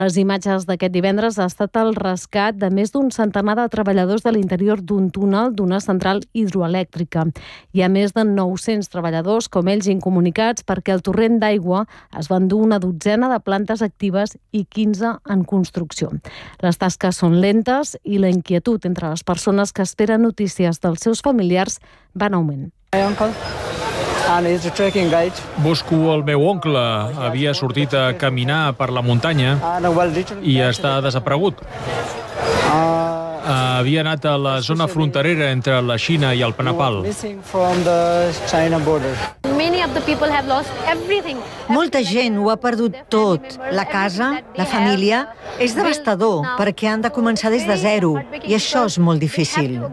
Les imatges d'aquest divendres ha estat el rescat de més d'un centenar de treballadors de l'interior d'un túnel d'una central hidroelèctrica. Hi ha més de 900 treballadors, com ells, incomunicats perquè el torrent d'aigua es va endur una dotzena de plantes actives i 15 en construcció. Les tasques són lentes i la inquietud entre les persones que esperen notícies dels seus familiars va en augment. Busco el meu oncle. Havia sortit a caminar per la muntanya i està desaparegut. Havia anat a la zona fronterera entre la Xina i el Nepal. Molta gent ho ha perdut tot. La casa, la família. És devastador perquè han de començar des de zero i això és molt difícil.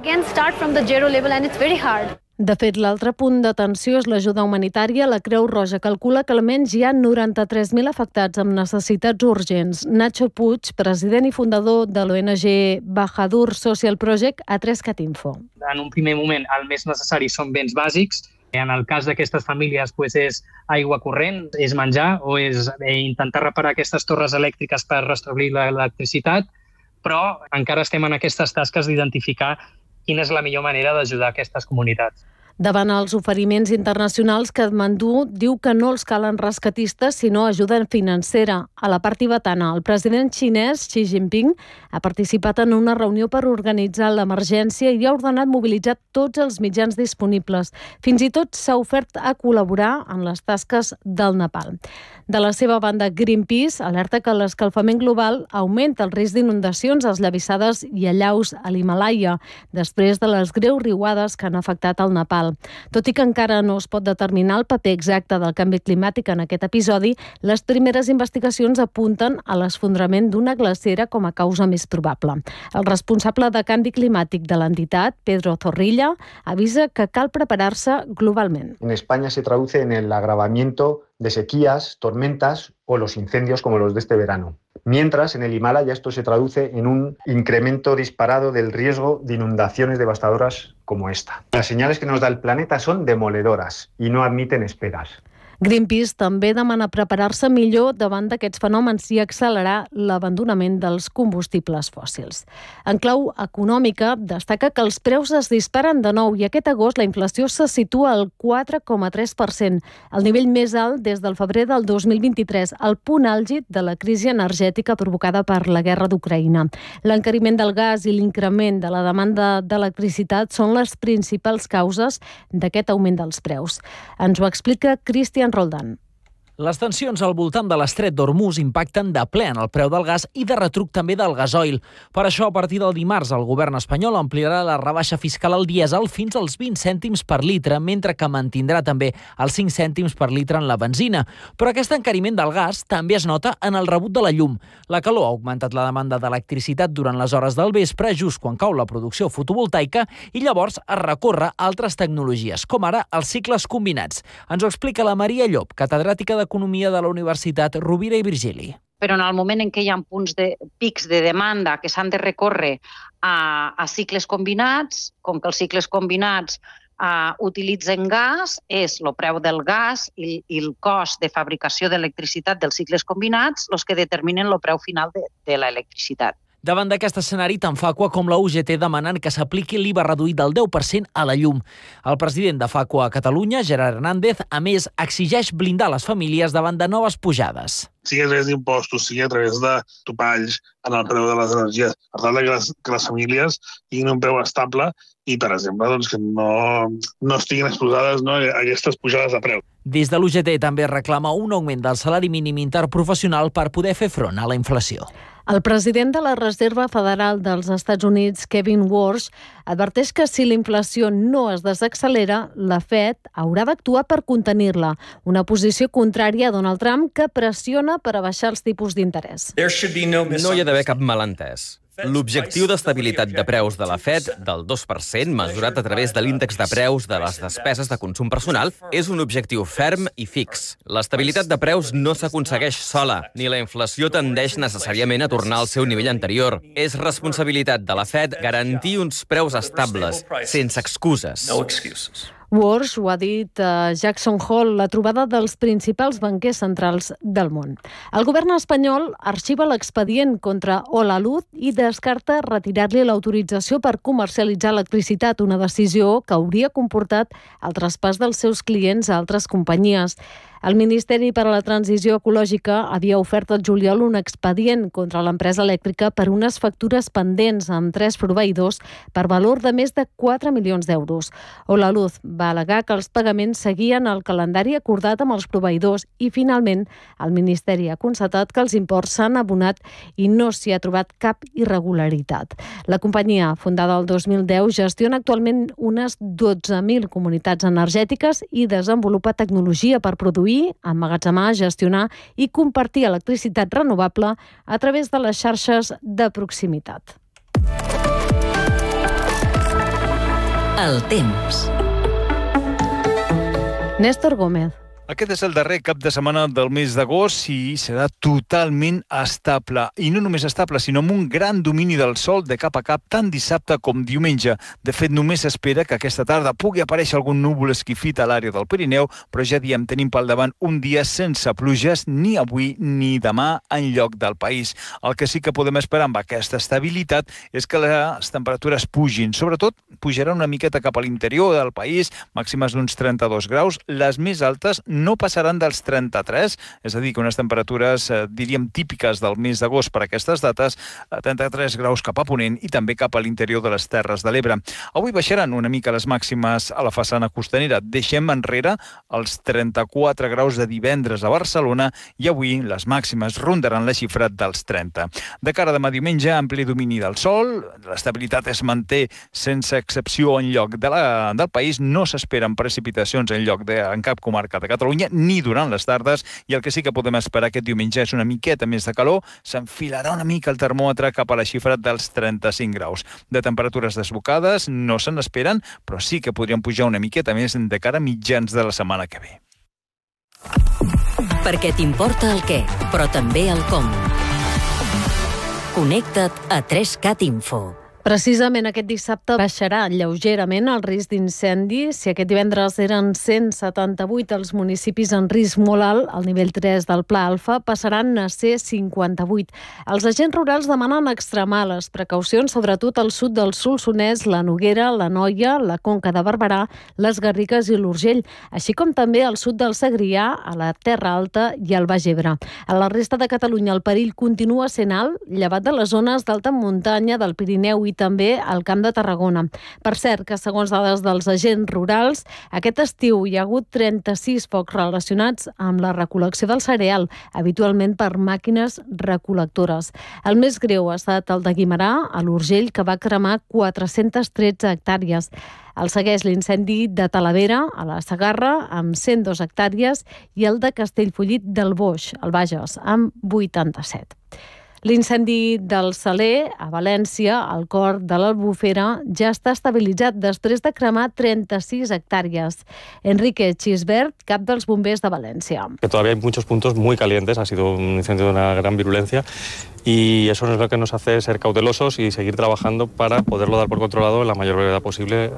De fet, l'altre punt d'atenció és l'ajuda humanitària. La Creu Roja calcula que almenys hi ha 93.000 afectats amb necessitats urgents. Nacho Puig, president i fundador de l'ONG Bahadur Social Project, a 3catinfo. En un primer moment, el més necessari són béns bàsics. En el cas d'aquestes famílies és aigua corrent, és menjar o és intentar reparar aquestes torres elèctriques per restablir l'electricitat, però encara estem en aquestes tasques d'identificar quina és la millor manera d'ajudar aquestes comunitats. Davant els oferiments internacionals, Katmandú diu que no els calen rescatistes, sinó ajuda financera. A la part tibetana, el president xinès Xi Jinping ha participat en una reunió per organitzar l'emergència i ha ordenat mobilitzar tots els mitjans disponibles. Fins i tot s'ha ofert a col·laborar en les tasques del Nepal. De la seva banda, Greenpeace alerta que l'escalfament global augmenta el risc d'inundacions, esllavissades i allaus a l'Himàlaia, després de les greus riuades que han afectat el Nepal. Tot i que encara no es pot determinar el paper exacte del canvi climàtic en aquest episodi, les primeres investigacions apunten a l'esfondrament d'una glacera com a causa més probable. El responsable de canvi climàtic de l'entitat, Pedro Zorrilla, avisa que cal preparar-se globalment. En España se traduce en el agravamiento de sequías, tormentas o los incendios como los de este verano. Mientras, en el Himalaya esto se traduce en un incremento disparado del riesgo de inundaciones devastadoras como esta. Las señales que nos da el planeta son demoledoras y no admiten esperas. Greenpeace també demana preparar-se millor davant d'aquests fenòmens i accelerar l'abandonament dels combustibles fòssils. En clau econòmica, destaca que els preus es disparen de nou i aquest agost la inflació se situa al 4,3%, el nivell més alt des del febrer del 2023, el punt àlgid de la crisi energètica provocada per la guerra d'Ucraïna. L'encariment del gas i l'increment de la demanda d'electricitat són les principals causes d'aquest augment dels preus. Ens ho explica Cristian Roldán. Les tensions al voltant de l'estret d'Hormuz impacten de ple en el preu del gas i de retruc també del gasoil. Per això, a partir del dimarts, el govern espanyol ampliarà la rebaixa fiscal al dièsel fins als 20 cèntims per litre, mentre que mantindrà també els 5 cèntims per litre en la benzina. Però aquest encariment del gas també es nota en el rebut de la llum. La calor ha augmentat la demanda d'electricitat durant les hores del vespre, just quan cau la producció fotovoltaica, i llavors es recorre a altres tecnologies, com ara els cicles combinats. Ens ho explica la Maria Llop, catedràtica d'Economia de la Universitat Rovira i Virgili. Però en el moment en què hi ha pics de demanda que s'han de recórrer a cicles combinats, com que els cicles combinats utilitzen gas, és el preu del gas i el cost de fabricació d'electricitat dels cicles combinats els que determinen el preu final de l'electricitat. Davant d'aquest escenari tan Facua com la UGT demanant que s'apliqui l'IVA reduït del 10% a la llum. El president de Facua a Catalunya, Gerard Hernández, a més, exigeix blindar les famílies davant de noves pujades. Sigui a través d'impostos, sigui a través de topalls en el preu de les energies, per tal que les famílies tinguin un preu estable i, per exemple, que no estiguin exposades a aquestes pujades de preu. Des de l'UGT també reclama un augment del salari mínim interprofessional per poder fer front a la inflació. El president de la Reserva Federal dels Estats Units, Kevin Warsh, adverteix que si la inflació no es desaccelera, la Fed haurà d'actuar per contenir-la, una posició contrària a Donald Trump que pressiona per abaixar els tipus d'interès. No hi ha d'haver cap malentès. L'objectiu d'estabilitat de preus de la Fed, del 2%, mesurat a través de l'índex de preus de les despeses de consum personal, és un objectiu ferm i fix. L'estabilitat de preus no s'aconsegueix sola, ni la inflació tendeix necessàriament a tornar al seu nivell anterior. És responsabilitat de la Fed garantir uns preus estables, sense excuses. Walsh ho ha dit a Jackson Hole, la trobada dels principals banquers centrals del món. El govern espanyol arxiva l'expedient contra Holaluz i descarta retirar-li l'autorització per comercialitzar electricitat, una decisió que hauria comportat el traspàs dels seus clients a altres companyies. El Ministeri per a la Transició Ecològica havia ofert al juliol un expedient contra l'empresa elèctrica per unes factures pendents amb 3 proveïdors per valor de més de 4 milions d'euros. Holaluz va al·legar que els pagaments seguien el calendari acordat amb els proveïdors i, finalment, el Ministeri ha constatat que els imports s'han abonat i no s'hi ha trobat cap irregularitat. La companyia, fundada el 2010, gestiona actualment unes 12.000 comunitats energètiques i desenvolupa tecnologia per produir, emmagatzemar, gestionar i compartir electricitat renovable a través de les xarxes de proximitat. El temps. Néstor Gómez. Aquest és el darrer cap de setmana del mes d'agost i serà totalment estable. I no només estable, sinó amb un gran domini del sol de cap a cap, tant dissabte com diumenge. De fet, només s'espera que aquesta tarda pugui aparèixer algun núvol esquifit a l'àrea del Pirineu, però ja diem, tenim pel davant un dia sense pluges ni avui ni demà enlloc del país. El que sí que podem esperar amb aquesta estabilitat és que les temperatures pugin. Sobretot, pujaran una miqueta cap a l'interior del país, màximes d'uns 32 graus. Les més altes no passaran dels 33, és a dir, que unes temperatures, diríem, típiques del mes d'agost per a aquestes dates, 33 graus cap a ponent i també cap a l'interior de les Terres de l'Ebre. Avui baixaran una mica les màximes a la façana costanera. Deixem enrere els 34 graus de divendres a Barcelona i avui les màximes rondaran la xifra dels 30. De cara a demà diumenge, ampli domini del sol, l'estabilitat es manté sense excepció enlloc del país, no s'esperen precipitacions en cap comarca de Catalunya, ni durant les tardes, i el que sí que podem esperar aquest diumenge és una miqueta més de calor, s'enfilarà una mica el termòmetre cap a la xifra dels 35 graus. De temperatures desbocades no se n'esperen, però sí que podrien pujar una miqueta més de cara a mitjans de la setmana que ve. Perquè t'importa el què, però també el com. Connecta't a 3CAT Info. Precisament aquest dissabte baixarà lleugerament el risc d'incendi. Si aquest divendres eren 178 els municipis en risc molt alt, al nivell 3 del Pla Alfa passaran a ser 58. Els agents rurals demanen extremar les precaucions, sobretot al sud del Solsonès, la Noguera, la Noia, la Conca de Barberà, les Garrigues i l'Urgell, així com també al sud del Segrià, a la Terra Alta i al Baix Ebre. A la resta de Catalunya el perill continua sent alt, llevat de les zones d'alta muntanya del Pirineu i també al Camp de Tarragona. Per cert, que segons dades dels agents rurals, aquest estiu hi ha hagut 36 focs relacionats amb la recol·lecció del cereal, habitualment per màquines recol·lectores. El més greu ha estat el de Guimerà, a l'Urgell, que va cremar 413 hectàrees. El segueix l'incendi de Talavera, a la Segarra, amb 102 hectàrees, i el de Castellfollit del Boix, al Bages, amb 87. L'incendi del Saler, a València, al cor de l'Albufera, ja està estabilitzat després de cremar 36 hectàrees. Enrique Chisbert, cap dels bombers de València. Que todavía hay muchos puntos muy calientes, ha sido un incendio de una gran virulencia y eso es lo que nos hace ser cautelosos y seguir trabajando para poderlo dar por controlado en la mayor brevedad posible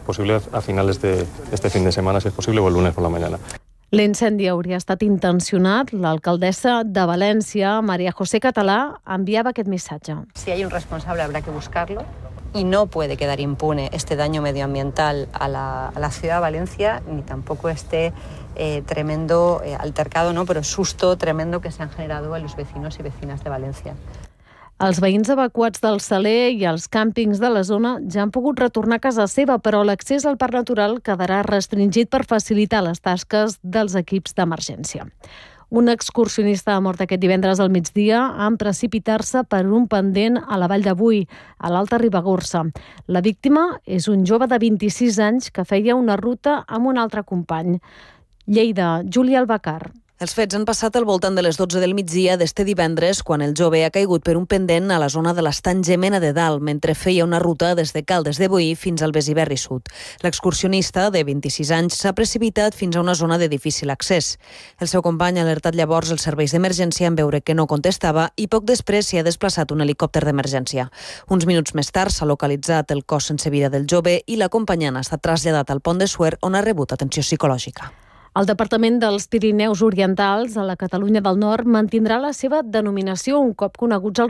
a finales de este fin de semana, si es posible, o el lunes por la mañana. L'incendi hauria estat intencionat. L'alcaldessa de València, María José Català, enviava aquest missatge. Si hay un responsable habrá que buscarlo y no puede quedar impune este daño medioambiental a la ciudad de Valencia, ni tampoco este tremendo altercado, ¿no? Pero susto tremendo que se han generado a los vecinos y vecinas de Valencia. Els veïns evacuats del Saler i els càmpings de la zona ja han pogut retornar a casa seva, però l'accés al parc natural quedarà restringit per facilitar les tasques dels equips d'emergència. Un excursionista ha mort aquest divendres al migdia en precipitar-se per un pendent a la Vall de Boí, a l'Alta Ribagorça. La víctima és un jove de 26 anys que feia una ruta amb un altre company. Lleida, Júlia Albacar. Els fets han passat al voltant de les 12 del migdia d'este divendres, quan el jove ha caigut per un pendent a la zona de l'estany Gemena de Dalt, mentre feia una ruta des de Caldes de Boí fins al Besiberri Sud. L'excursionista, de 26 anys, s'ha precipitat fins a una zona de difícil accés. El seu company ha alertat llavors els serveis d'emergència en veure que no contestava i poc després s'hi ha desplaçat un helicòpter d'emergència. Uns minuts més tard s'ha localitzat el cos sense vida del jove i l'acompanyant ha estat traslladat al Pont de Suert, on ha rebut atenció psicològica. El Departament dels Pirineus Orientals, a la Catalunya del Nord, mantindrà la seva denominació un cop coneguts els